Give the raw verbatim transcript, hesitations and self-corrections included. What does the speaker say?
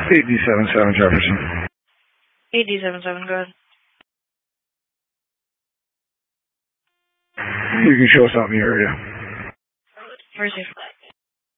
eight D seven seven Jefferson. eight D seven seven, go ahead. You can show us out in the area. Where's he from?